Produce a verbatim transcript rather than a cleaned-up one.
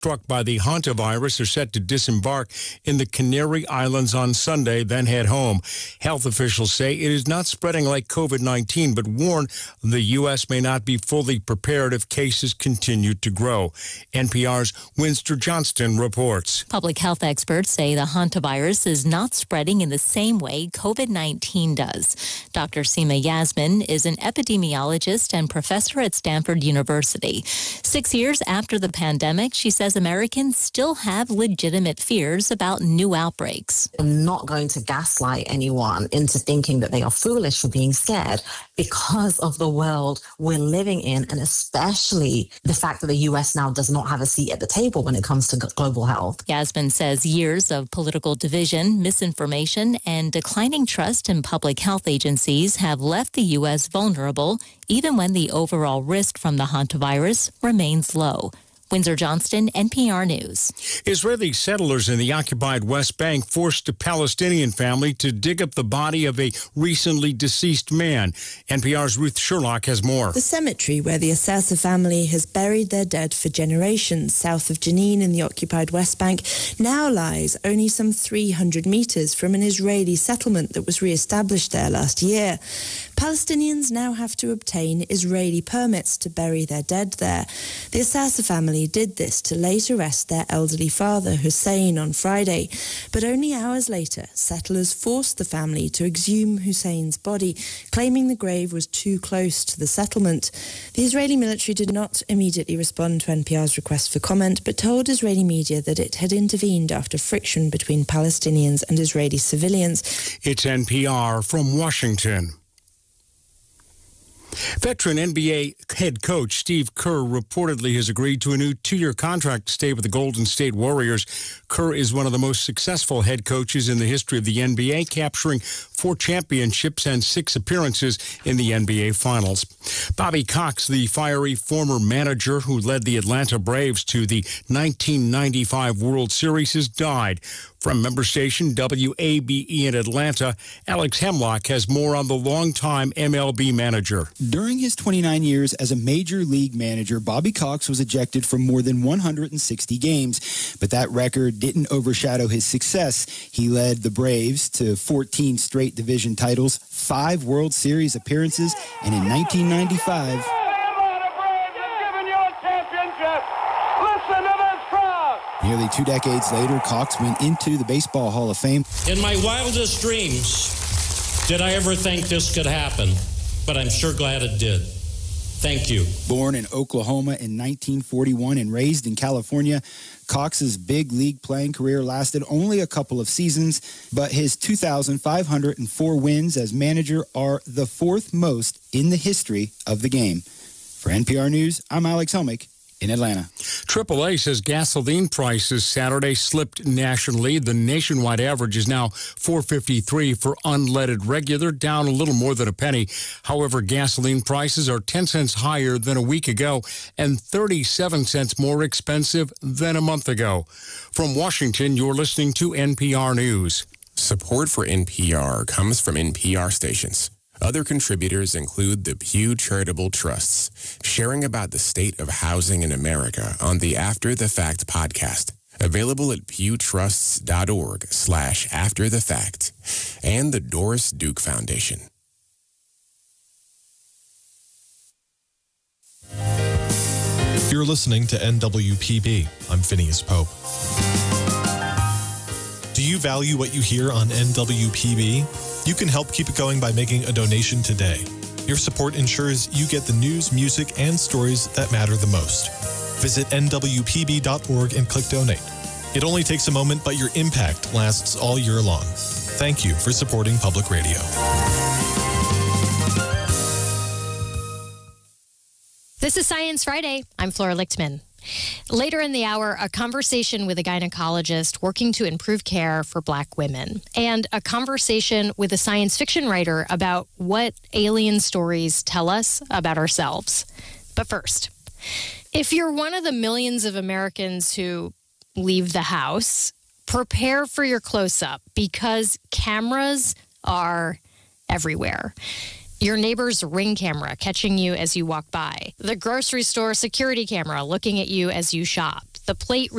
struck by the hantavirus are set to disembark in the Canary Islands on Sunday, then head home. Health officials say it is not spreading like COVID nineteen, but warn the U S may not be fully prepared if cases continue to grow. N P R's Winster Johnston reports. Public health experts say the hantavirus is not spreading in the same way COVID nineteen does. Doctor Seema Yasmin is an epidemiologist and professor at Stanford University. Six years after the pandemic, she says Americans still have legitimate fears about new outbreaks. I'm not going to gaslight anyone into thinking that they are foolish for being scared because of the world we're living in, and especially the fact that the U S now does not have a seat at the table when it comes to global health. Yasmin says years of political division, misinformation, and declining trust in public health agencies have left the U S vulnerable, even when the overall risk from the hantavirus remains low. Windsor Johnston, N P R News. Israeli settlers in the occupied West Bank forced a Palestinian family to dig up the body of a recently deceased man. N P R's Ruth Sherlock has more. The cemetery where the Assasa family has buried their dead for generations south of Jenin in the occupied West Bank now lies only some three hundred meters from an Israeli settlement that was re-established there last year. Palestinians now have to obtain Israeli permits to bury their dead there. The Assasa family did this to later rest their elderly father, Hussein, on Friday. But only hours later, settlers forced the family to exhume Hussein's body, claiming the grave was too close to the settlement. The Israeli military did not immediately respond to N P R's request for comment, but told Israeli media that it had intervened after friction between Palestinians and Israeli civilians. It's N P R from Washington. Veteran N B A head coach Steve Kerr reportedly has agreed to a new two-year contract to stay with the Golden State Warriors. Kerr is one of the most successful head coaches in the history of the N B A, capturing four championships and six appearances in the N B A Finals. Bobby Cox, the fiery former manager who led the Atlanta Braves to the nineteen ninety-five World Series, has died. From member station W A B E in Atlanta, Alex Hemlock has more on the longtime M L B manager. During his twenty-nine years as a major league manager, Bobby Cox was ejected from more than one hundred sixty games. But that record didn't overshadow his success. He led the Braves to fourteen straight division titles, five World Series appearances, and in nineteen ninety-five... Nearly two decades later, Cox went into the Baseball Hall of Fame. In my wildest dreams, did I ever think this could happen? But I'm sure glad it did. Thank you. Born in Oklahoma in nineteen forty-one and raised in California, Cox's big league playing career lasted only a couple of seasons, but his two thousand five hundred four wins as manager are the fourth most in the history of the game. For N P R News, I'm Alex Helmick in Atlanta. triple A says gasoline prices Saturday slipped nationally. The nationwide average is now four fifty-three for unleaded regular, down a little more than a penny. However, gasoline prices are ten cents higher than a week ago and thirty-seven cents more expensive than a month ago. From Washington, you're listening to N P R News. Support for N P R comes from N P R stations. Other contributors include the Pew Charitable Trusts, sharing about the state of housing in America on the After the Fact podcast, available at pewtrusts.org slash after the fact, and the Doris Duke Foundation. You're listening to N W P B. I'm Phineas Pope. Do you value what you hear on N W P B? You can help keep it going by making a donation today. Your support ensures you get the news, music, and stories that matter the most. Visit N W P B dot org and click donate. It only takes a moment, but your impact lasts all year long. Thank you for supporting public radio. This is Science Friday. I'm Flora Lichtman. Later in the hour, a conversation with a gynecologist working to improve care for Black women, and a conversation with a science fiction writer about what alien stories tell us about ourselves. But first, if you're one of the millions of Americans who leave the house, prepare for your close-up because cameras are everywhere. Your neighbor's Ring camera catching you as you walk by. The grocery store security camera looking at you as you shop. The The plate